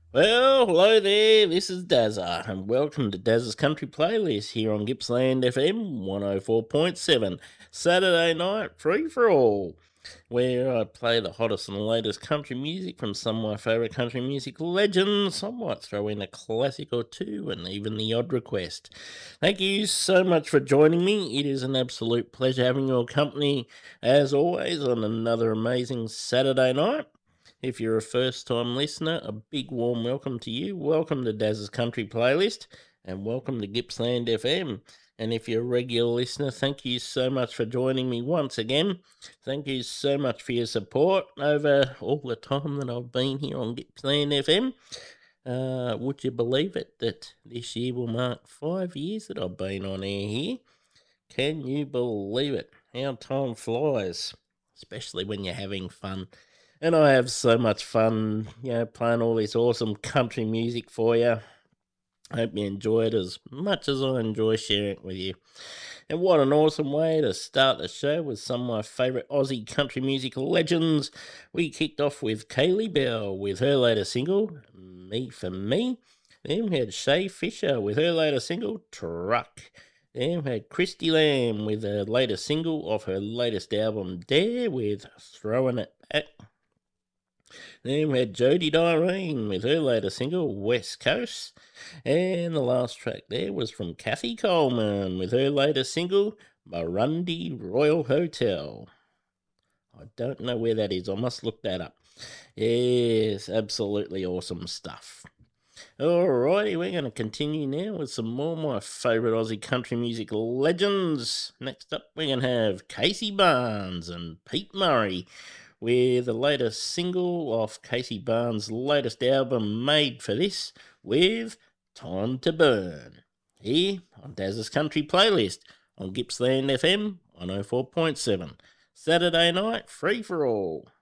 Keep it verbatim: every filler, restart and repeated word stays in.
Well, hello there. This is Dazza, and welcome to Dazza's Country Playlist here on Gippsland F M one oh four point seven, Saturday night free for all, where I play the hottest and latest country music from some of my favourite country music legends. I might throw in a classic or two and even the odd request. Thank you so much for joining me. It is an absolute pleasure having your company, as always, on another amazing Saturday night. If you're a first time listener, a big warm welcome to you. Welcome to Daz's Country Playlist and welcome to Gippsland F M. And if you're a regular listener, thank you so much for joining me once again. Thank you so much for your support over all the time that I've been here on Gippsland F M. Uh, would you believe it that this year will mark five years that I've been on air here? Can you believe it? How time flies, especially when you're having fun. And I have so much fun, you know, playing all this awesome country music for you. Hope you enjoy it as much as I enjoy sharing it with you. And what an awesome way to start the show with some of my favourite Aussie country music legends. We kicked off with Kaylee Bell with her latest single, Me for Me. Then we had Shay Fisher with her latest single, Truck. Then we had Christy Lamb with her latest single off her latest album, Dare, with Throwing It Back. Then we had Jodie Dyrene with her latest single, West Coast. And the last track there was from Kathy Coleman with her latest single, Burundi Royal Hotel. I don't know where that is. I must look that up. Yes, absolutely awesome stuff. Alrighty, we're going to continue now with some more of my favourite Aussie country music legends. Next up, we're going to have Casey Barnes and Pete Murray with the latest single off Casey Barnes' latest album, Made for This, with Time to Burn. Here on Daz's Country Playlist on Gippsland F M one oh four point seven. Saturday night, free for all.